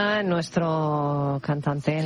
Nuestro cantante,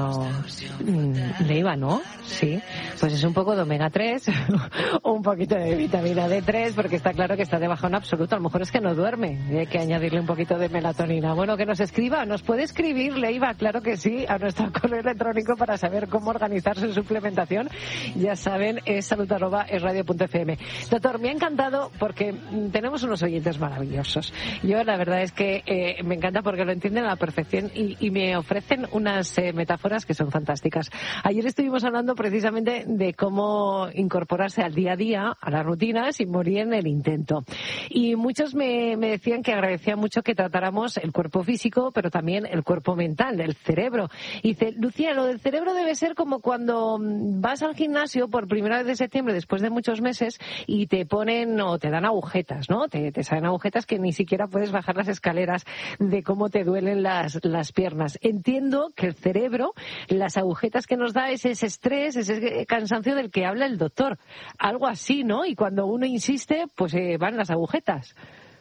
Leiva, ¿no? Sí, pues es un poco de omega 3 o un poquito de vitamina D3, porque está claro que está de bajón absoluto. A lo mejor es que no duerme y hay que añadirle un poquito de melatonina. Bueno, que nos escriba, nos puede escribir, Leiva, claro que sí, a nuestro correo electrónico para saber cómo organizar su suplementación. Ya saben, es salud@esradio.fm. Doctor, me ha encantado porque tenemos unos oyentes maravillosos. Yo la verdad es que me encanta porque lo entienden a la perfección y me ofrecen unas metáforas que son fantásticas. Ayer estuvimos hablando precisamente de cómo incorporarse al día a día, a la rutina, sin morir en el intento. Y muchos me decían que agradecían mucho que tratáramos el cuerpo físico, pero también el cuerpo mental, el cerebro. Y dice, Lucía, lo del cerebro debe ser como cuando vas al gimnasio por primera vez de septiembre, después de muchos meses, y te ponen o te dan agujetas, ¿no? Te salen agujetas que ni siquiera puedes bajar las escaleras de cómo te duelen las piernas. Entiendo que el cerebro, las agujetas que nos da es ese estrés, ese cansancio del que habla el doctor. Algo así, ¿no? Y cuando uno insiste, pues van las agujetas.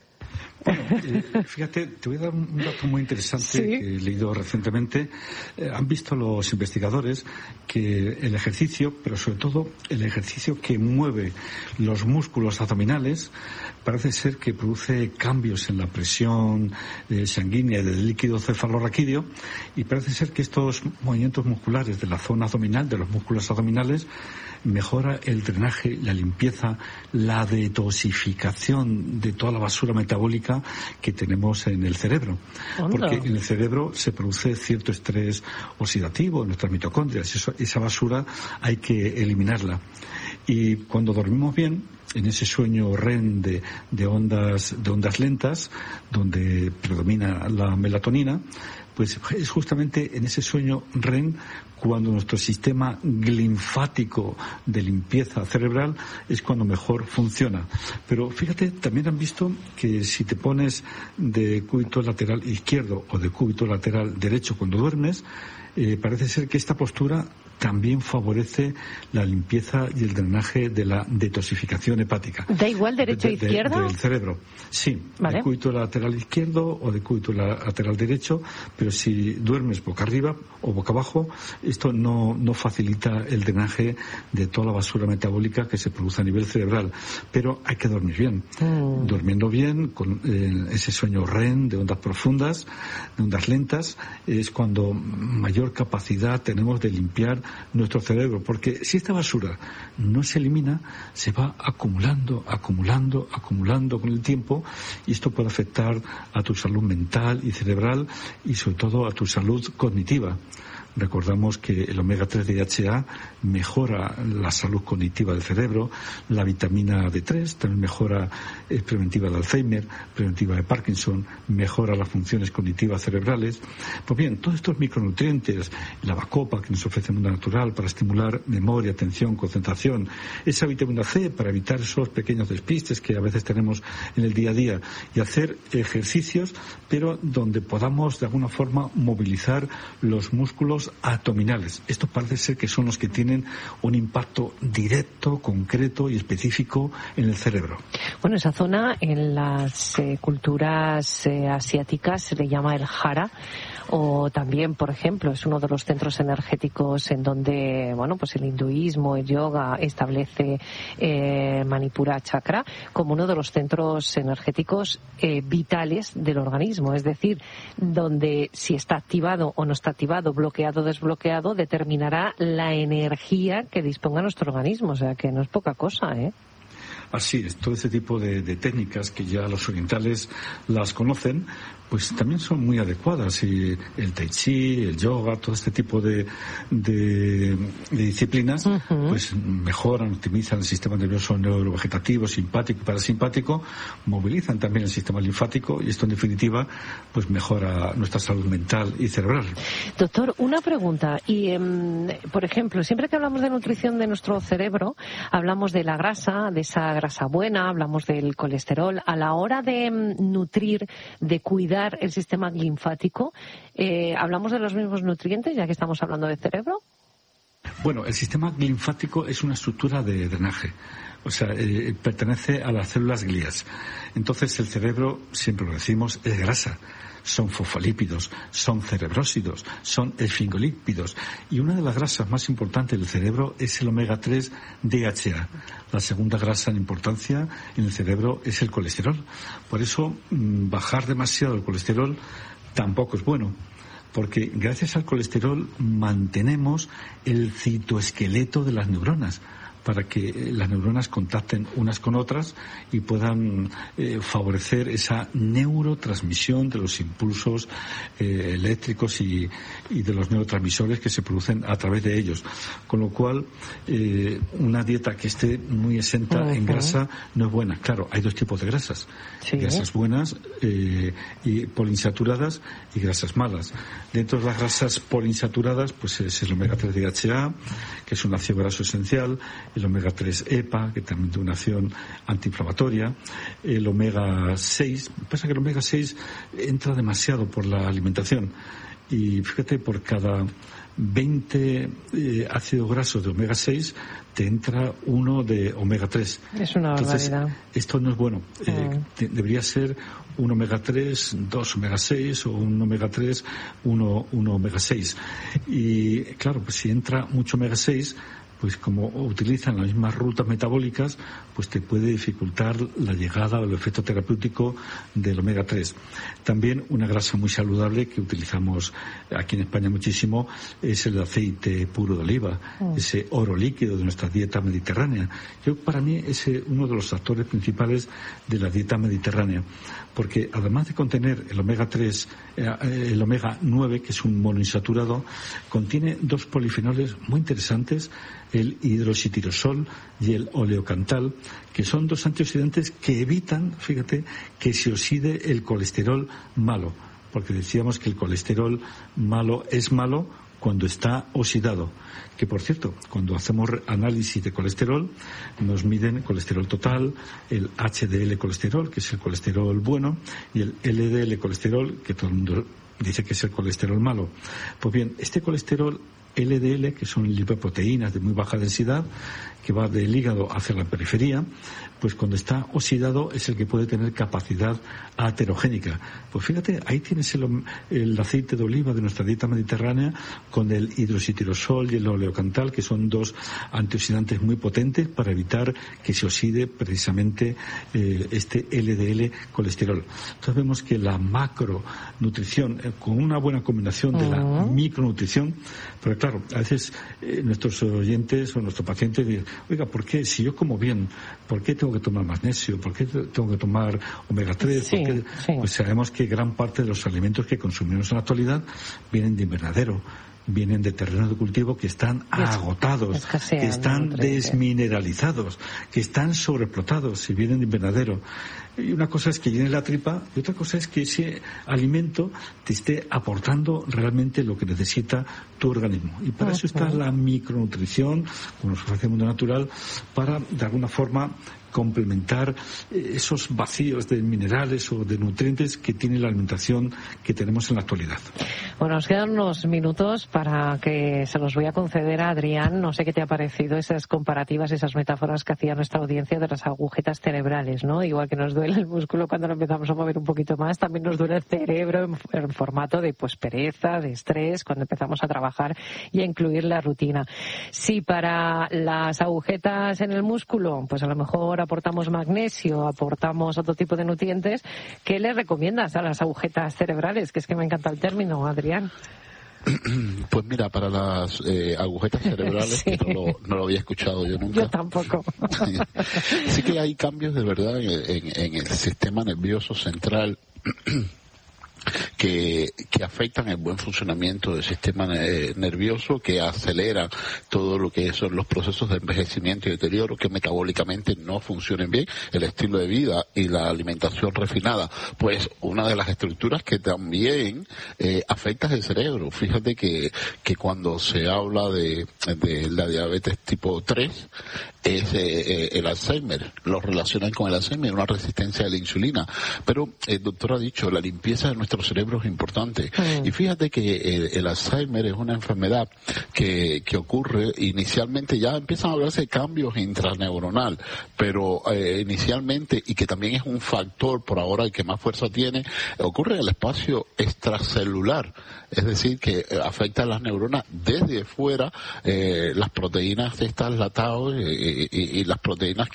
Bueno, fíjate, te voy a dar un dato muy interesante. ¿Sí? Que he leído recientemente. Han visto los investigadores que el ejercicio, pero sobre todo el ejercicio que mueve los músculos abdominales, parece ser que produce cambios en la presión sanguínea del líquido cefalorraquídeo, y parece ser que estos movimientos musculares de la zona abdominal, de los músculos abdominales, mejora el drenaje, la limpieza, la detoxificación de toda la basura metabólica que tenemos en el cerebro. Porque en el cerebro se produce cierto estrés oxidativo en nuestras mitocondrias. Esa basura hay que eliminarla. Y cuando dormimos bien, en ese sueño REM de ondas lentas, donde predomina la melatonina, pues es justamente en ese sueño REM cuando nuestro sistema linfático de limpieza cerebral es cuando mejor funciona. Pero fíjate, también han visto que si te pones de cúbito lateral izquierdo o de cúbito lateral derecho cuando duermes, parece ser que esta postura también favorece la limpieza y el drenaje de la detoxificación hepática. ¿Da igual derecho o izquierdo? Del cerebro, sí. ¿Vale? De cúbito lateral izquierdo o de cúbito lateral derecho, pero si duermes boca arriba o boca abajo, esto no facilita el drenaje de toda la basura metabólica que se produce a nivel cerebral. Pero hay que dormir bien. Durmiendo bien, con ese sueño REM de ondas profundas, de ondas lentas, es cuando mayor capacidad tenemos de limpiar nuestro cerebro, porque si esta basura no se elimina, se va acumulando con el tiempo, y esto puede afectar a tu salud mental y cerebral y sobre todo a tu salud cognitiva. Recordamos que el omega 3 DHA mejora la salud cognitiva del cerebro, la vitamina D3 también mejora, es preventiva de Alzheimer, preventiva de Parkinson, mejora las funciones cognitivas cerebrales. Pues bien, todos estos micronutrientes, la bacopa que nos ofrece el mundo natural para estimular memoria, atención, concentración, esa vitamina C para evitar esos pequeños despistes que a veces tenemos en el día a día, y hacer ejercicios, pero donde podamos de alguna forma movilizar los músculos abdominales. Estos parece ser que son los que tienen un impacto directo, concreto y específico en el cerebro. Bueno, esa zona en las culturas asiáticas se le llama el Jara, o también, por ejemplo, es uno de los centros energéticos en donde, bueno, pues el hinduismo, el yoga establece Manipura Chakra como uno de los centros energéticos vitales del organismo, es decir, donde si está activado o no está activado, bloqueado o desbloqueado, determinará la energía que disponga nuestro organismo, o sea que no es poca cosa, ¿eh? Así es, todo ese tipo de técnicas que ya los orientales las conocen, pues también son muy adecuadas, y el tai chi, el yoga, todo este tipo de disciplinas, pues mejoran, optimizan el sistema nervioso neurovegetativo, simpático y parasimpático, movilizan también el sistema linfático, y esto en definitiva pues mejora nuestra salud mental y cerebral. Doctor, una pregunta, y por ejemplo, siempre que hablamos de nutrición de nuestro cerebro, hablamos de la grasa, de esa grasa buena, hablamos del colesterol. A la hora de nutrir, de cuidar el sistema linfático, ¿hablamos de los mismos nutrientes, ya que estamos hablando de cerebro? Bueno, el sistema linfático es una estructura de drenaje, o sea, pertenece a las células glías. Entonces el cerebro, siempre lo decimos, es grasa. son fosfolípidos, son cerebrósidos, son esfingolípidos. Y una de las grasas más importantes del cerebro es el omega 3 DHA. La segunda grasa en importancia en el cerebro es el colesterol. Por eso, bajar demasiado el colesterol tampoco es bueno, porque gracias al colesterol mantenemos el citoesqueleto de las neuronas, para que las neuronas contacten unas con otras y puedan favorecer esa neurotransmisión de los impulsos eléctricos y de los neurotransmisores que se producen a través de ellos. Con lo cual, una dieta que esté muy exenta en grasa no es buena. Claro, hay dos tipos de grasas. Sí. Grasas buenas y poliinsaturadas y grasas malas. Dentro de las grasas poliinsaturadas, pues es el omega 3 DHA, que es un ácido graso esencial, el omega 3 EPA, que también tiene una acción antiinflamatoria, el omega 6. Pasa que el omega 6 entra demasiado por la alimentación y fíjate, por cada 20 ácidos grasos de omega 6 te entra uno de omega 3. Es una barbaridad. Entonces, esto no es bueno. Debería ser un omega 3, 2 omega 6 o un omega 3, 1 omega 6. Y claro, pues si entra mucho omega 6, pues como utilizan las mismas rutas metabólicas, pues te puede dificultar la llegada o el efecto terapéutico del omega 3. También una grasa muy saludable que utilizamos aquí en España muchísimo es el aceite puro de oliva, ese oro líquido de nuestra dieta mediterránea. Para mí es uno de los factores principales de la dieta mediterránea, porque además de contener el omega 3, el omega 9, que es un monoinsaturado, contiene dos polifenoles muy interesantes, el hidroxitirosol y el oleocantal, que son dos antioxidantes que evitan, fíjate, que se oxide el colesterol malo, porque decíamos que el colesterol malo es malo cuando está oxidado, que por cierto, cuando hacemos análisis de colesterol, nos miden colesterol total, el HDL colesterol, que es el colesterol bueno, y el LDL colesterol, que todo el mundo dice que es el colesterol malo. Pues bien, este colesterol LDL, que son lipoproteínas de muy baja densidad, que va del hígado hacia la periferia, pues cuando está oxidado es el que puede tener capacidad aterogénica. Pues fíjate, ahí tienes el aceite de oliva de nuestra dieta mediterránea con el hidroxitirosol y el oleocantal, que son dos antioxidantes muy potentes para evitar que se oxide precisamente este LDL colesterol. Entonces vemos que la macronutrición, con una buena combinación de la micronutrición, pero claro, a veces nuestros oyentes o nuestros pacientes dicen, oiga, ¿por qué? Si yo como bien, ¿por qué tengo que tomar magnesio? ¿Por qué tengo que tomar omega 3? Sí. Pues sabemos que gran parte de los alimentos que consumimos en la actualidad vienen de invernadero, vienen de terrenos de cultivo que están agotados, que están desmineralizados, que están sobreexplotados y vienen de invernadero. Y una cosa es que llene la tripa y otra cosa es que ese alimento te esté aportando realmente lo que necesita tu organismo. Y para eso está la micronutrición, como nos ofrece el mundo natural, para de alguna forma complementar esos vacíos de minerales o de nutrientes que tiene la alimentación que tenemos en la actualidad. Bueno, nos quedan unos minutos para que se los voy a conceder a Adrián. No sé qué te ha parecido esas comparativas, esas metáforas que hacía nuestra audiencia de las agujetas cerebrales, ¿no? Igual que nos duele el músculo cuando lo empezamos a mover un poquito más, también nos duele el cerebro en formato de pereza, de estrés, cuando empezamos a trabajar y a incluir la rutina. Sí, para las agujetas en el músculo, pues a lo mejor aportamos magnesio, aportamos otro tipo de nutrientes. ¿Qué le recomiendas a las agujetas cerebrales? Que es que me encanta el término, Adrián. Pues mira, para las agujetas cerebrales, sí, que no lo había escuchado yo nunca. Yo tampoco. Sí que hay cambios de verdad en el sistema nervioso central que afectan el buen funcionamiento del sistema nervioso, que aceleran todo lo que son los procesos de envejecimiento y deterioro, que metabólicamente no funcionen bien, el estilo de vida y la alimentación refinada. Pues una de las estructuras que también afecta es el cerebro. Fíjate que cuando se habla de la diabetes tipo 3, es el Alzheimer, lo relacionan con el Alzheimer, una resistencia a la insulina. Pero el doctor ha dicho, la limpieza de nuestro nuestro cerebro es importante. Y fíjate que el Alzheimer es una enfermedad que ocurre inicialmente, ya empiezan a hablarse de cambios intraneuronal, pero inicialmente, y que también es un factor por ahora el que más fuerza tiene, ocurre en el espacio extracelular, es decir, que afecta a las neuronas desde fuera, las proteínas estas latados y las proteínas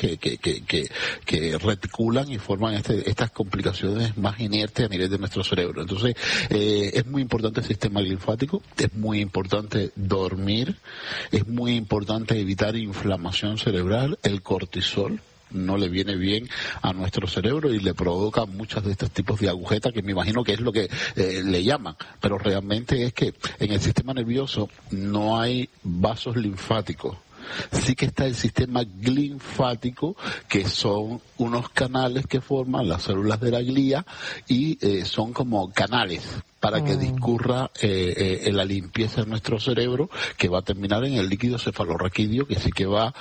que reticulan y forman estas complicaciones más inertes a nivel de nuestro cerebro. Entonces, es muy importante el sistema linfático, es muy importante dormir, es muy importante evitar inflamación cerebral, el cortisol no le viene bien a nuestro cerebro y le provoca muchos de estos tipos de agujetas, que me imagino que es lo que le llaman, pero realmente es que en el sistema nervioso no hay vasos linfáticos. Sí que está el sistema linfático, que son unos canales que forman las células de la glía y son como canales para que discurra la limpieza de nuestro cerebro, que va a terminar en el líquido cefalorraquídeo, que sí que va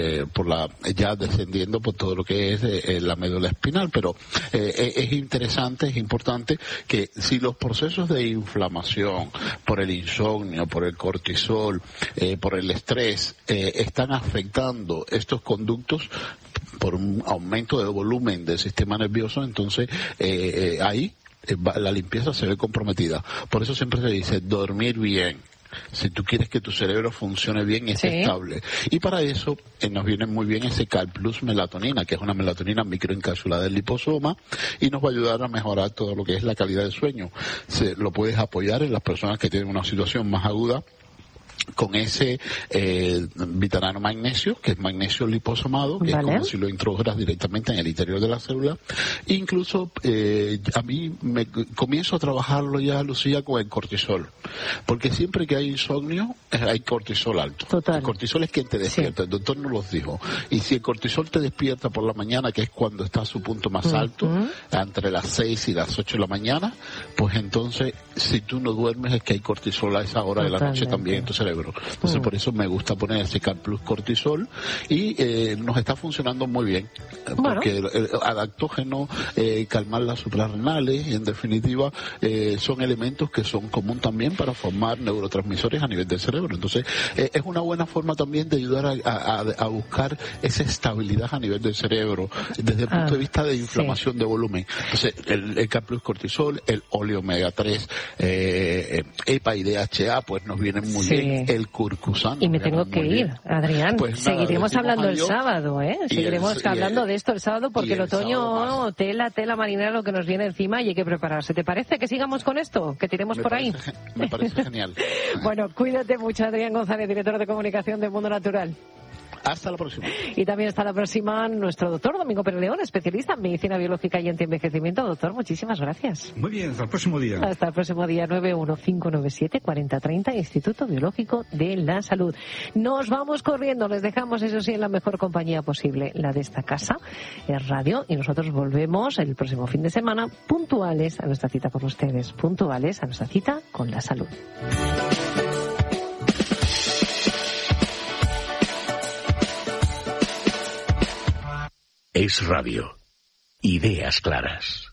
ya descendiendo por todo lo que es la médula espinal. Pero es interesante, es importante que si los procesos de inflamación por el insomnio, por el cortisol, por el estrés, están afectando estos conductos por un aumento de volumen del sistema nervioso, entonces ahí la limpieza se ve comprometida. Por eso siempre se dice dormir bien. Si tú quieres que tu cerebro funcione bien y esté estable. Y para eso nos viene muy bien ese Cal Plus melatonina, que es una melatonina microencapsulada del liposoma, y nos va a ayudar a mejorar todo lo que es la calidad del sueño. Lo puedes apoyar en las personas que tienen una situación más aguda con ese vitamina magnesio, que es magnesio liposomado, que es como si lo introdujeras directamente en el interior de la célula. Incluso a mí me comienzo a trabajarlo ya, Lucía, con el cortisol, porque siempre que hay insomnio hay cortisol alto. Total. El cortisol es quien te despierta, el doctor nos los dijo. Y si el cortisol te despierta por la mañana, que es cuando está a su punto más alto, entre las 6 y las 8 de la mañana, pues entonces si tú no duermes es que hay cortisol a esa hora de la noche también en tu cerebro. Entonces por eso me gusta poner ese Cal Plus cortisol y nos está funcionando muy bien, porque el adaptógeno, calmar las suprarrenales, y en definitiva son elementos que son común también para formar neurotransmisores a nivel del cerebro. Entonces es una buena forma también de ayudar a buscar esa estabilidad a nivel del cerebro desde el punto de vista de inflamación de volumen. Entonces el Cal Plus cortisol, el óleo omega 3, EPA y DHA pues nos vienen muy bien. El curcusano. Y me tengo que ir, Adrián. Pues seguiremos hablando el sábado, Seguiremos hablando de esto el sábado, porque el otoño, tela marinera lo que nos viene encima y hay que prepararse. ¿Te parece que sigamos con esto? ¿Que tiremos por ahí? Me parece genial. Bueno, cuídate mucho, Adrián González, director de comunicación de Mundo Natural. Hasta la próxima. Y también hasta la próxima nuestro doctor Domingo Pérez León, especialista en medicina biológica y antienvejecimiento. Doctor, muchísimas gracias. Muy bien, hasta el próximo día. Hasta el próximo día. 91597-4030, Instituto Biológico de la Salud. Nos vamos corriendo, les dejamos eso sí en la mejor compañía posible, la de esta casa, es radio, y nosotros volvemos el próximo fin de semana puntuales a nuestra cita con ustedes, puntuales a nuestra cita con la salud. Es radio. Ideas claras.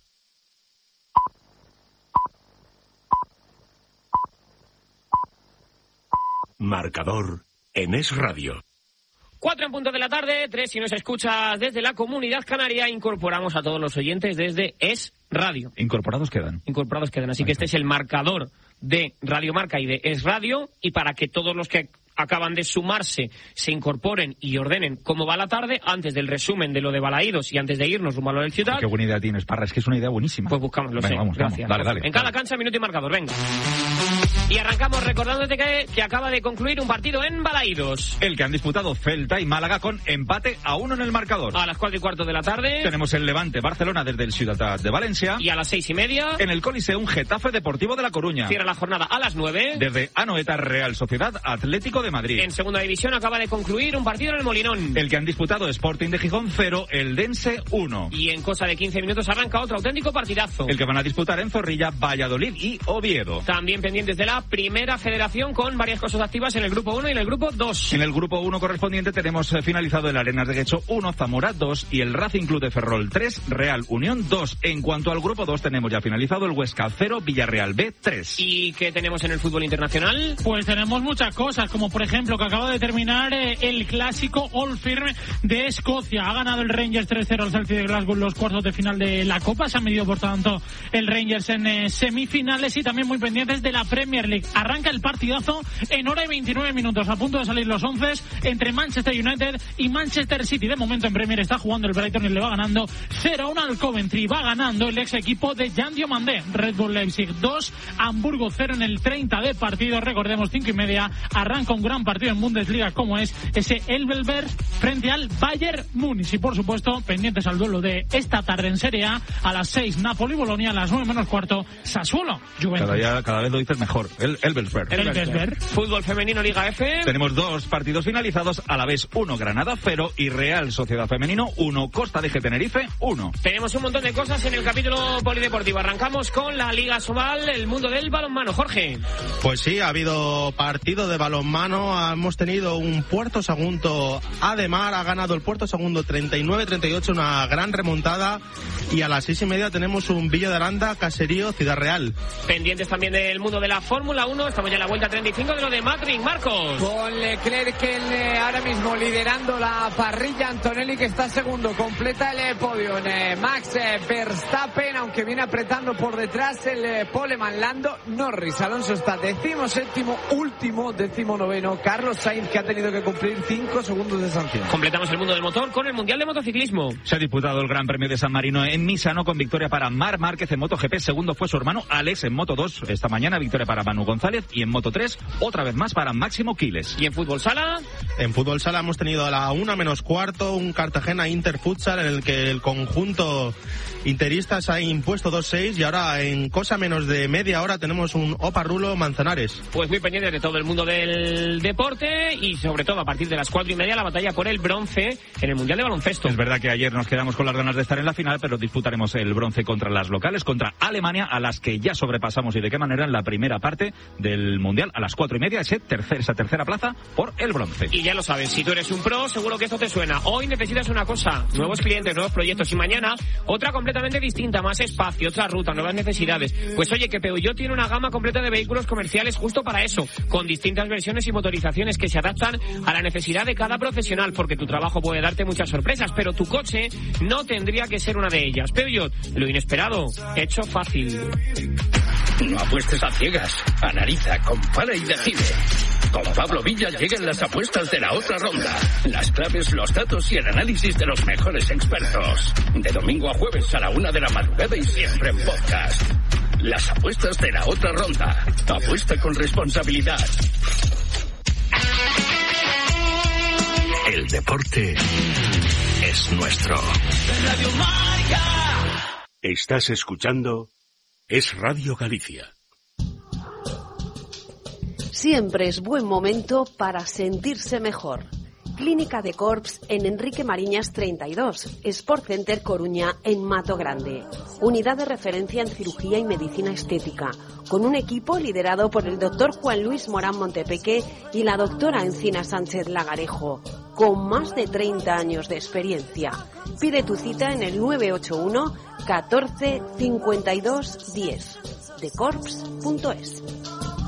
Marcador en Es Radio. 4 en punto de la tarde, 3 si nos escuchas desde la Comunidad Canaria. Incorporamos a todos los oyentes desde Es Radio. Incorporados quedan. Así que este es el marcador de Radio Marca y de Es Radio. Y para que todos los que acaban de sumarse se incorporen y ordenen cómo va la tarde, antes del resumen de lo de Balaídos y antes de irnos rumbo a lo del Ciudad. Qué buena idea tienes, Parra, es que es una idea buenísima. Pues buscamos, Vamos, gracias. Dale. En cada cancha, minuto y marcador, venga. Y arrancamos recordándote que acaba de concluir un partido en Balaídos. El que han disputado Celta y Málaga con empate a 1 en el marcador. A las 4:15 de la tarde. Tenemos el Levante-Barcelona desde el Ciudad de Valencia. Y a las 6:30. En el Coliseum Getafe Deportivo de La Coruña. Cierra la jornada a las 9. Desde Anoeta Real Sociedad Atlético de Madrid. En segunda división acaba de concluir un partido en el Molinón. El que han disputado Sporting de Gijón 0, el Dense 1. Y en cosa de 15 minutos arranca otro auténtico partidazo. El que van a disputar en Zorrilla, Valladolid y Oviedo. También pendientes de la primera federación con varias cosas activas en el grupo 1 y en el grupo 2. En el grupo 1 correspondiente tenemos finalizado el Arenas de Guecho 1, Zamora 2 y el Racing Club de Ferrol 3, Real Unión 2. En cuanto al grupo 2 tenemos ya finalizado el Huesca 0, Villarreal B 3. ¿Y qué tenemos en el fútbol internacional? Pues tenemos muchas cosas, como por ejemplo que acaba de terminar el clásico Old Firm de Escocia. Ha ganado el Rangers 3-0 al Celtic de Glasgow en los cuartos de final de la Copa. Se han medido por tanto el Rangers en semifinales y también muy pendientes de la Premier League. Arranca el partidazo en hora y 29 minutos. A punto de salir los 11 entre Manchester United y Manchester City. De momento en Premier está jugando el Brighton y le va ganando 0-1 al Coventry. Va ganando el ex equipo de Jan Diomandé. Red Bull Leipzig 2, Hamburgo 0 en el 30 de partido. Recordemos 5:30. Arranca un gran partido en Bundesliga como es ese Elvelberg frente al Bayern Múnich. Y por supuesto pendientes al duelo de esta tarde en Serie A las 6 Napoli-Bolonia, a las 9 menos cuarto Sassuolo Juventus. Cada vez lo dices mejor. El Elvelberg. Fútbol femenino Liga F. Tenemos 2 partidos finalizados, a la vez 1 Granada 0 y Real Sociedad Femenino 1, Costa de Tenerife 1. Tenemos un montón de cosas en el capítulo polideportivo. Arrancamos con la Liga Sobal, el mundo del balonmano. Jorge. Pues sí, ha habido partido de balonmano. Hemos tenido un Puerto Sagunto Ademar, ha ganado el Puerto Sagunto 39-38, una gran remontada. Y a las 6:30 tenemos un Villa de Aranda, Caserío, Ciudad Real. Pendientes también del mundo de la Fórmula 1. Estamos ya en la vuelta 35 de lo de Matrix. Marcos. Con Leclerc ahora mismo liderando la parrilla. Antonelli que está segundo. Completa el podio en Max Verstappen, aunque viene apretando por detrás el poleman Lando Norris. Alonso está 17º, último, 19º. Carlos Sainz, que ha tenido que cumplir 5 segundos de sanción. Completamos el mundo del motor con el Mundial de Motociclismo. Se ha disputado el Gran Premio de San Marino en Misano con victoria para Marc Márquez en MotoGP. Segundo fue su hermano Alex en Moto2. Esta mañana victoria para Manu González y en Moto3 otra vez más para Máximo Quiles. ¿Y en fútbol sala? En fútbol sala hemos tenido a la 1 menos cuarto un Cartagena Inter Futsal en el que el conjunto interista se ha impuesto 2-6 y ahora en cosa menos de media hora tenemos un Oparrulo Manzanares. Pues muy pendiente de todo el mundo del deporte y sobre todo a partir de las 4:30 la batalla por el bronce en el Mundial de Baloncesto. Es verdad que ayer nos quedamos con las ganas de estar en la final, pero disputaremos el bronce contra las locales, contra Alemania, a las que ya sobrepasamos y de qué manera en la primera parte del Mundial a las 4:30, esa tercera plaza por el bronce. Y ya lo sabes, si tú eres un pro, seguro que esto te suena. Hoy necesitas una cosa, nuevos clientes, nuevos proyectos, y mañana otra completamente distinta, más espacio, otra ruta, nuevas necesidades. Pues oye, que Peugeot tiene una gama completa de vehículos comerciales justo para eso, con distintas versiones y motorizaciones que se adaptan a la necesidad de cada profesional, porque tu trabajo puede darte muchas sorpresas, pero tu coche no tendría que ser una de ellas. Peugeot, lo inesperado, hecho fácil. No apuestes a ciegas, analiza, compara y decide. Con Pablo Villa llegan las apuestas de la otra ronda. Las claves, los datos y el análisis de los mejores expertos. De domingo a jueves a la 1 de la madrugada y siempre en podcast. Las apuestas de la otra ronda. Apuesta con responsabilidad. El deporte es nuestro. Radio Marca. Estás escuchando Es Radio Galicia. Siempre es buen momento para sentirse mejor. Clínica de Corps en Enrique Mariñas 32, Sport Center Coruña en Mato Grande. Unidad de referencia en cirugía y medicina estética, con un equipo liderado por el doctor Juan Luis Morán Montepeque y la doctora Encina Sánchez Lagarejo, con más de 30 años de experiencia. Pide tu cita en el 981 14 52 10, decorps.es.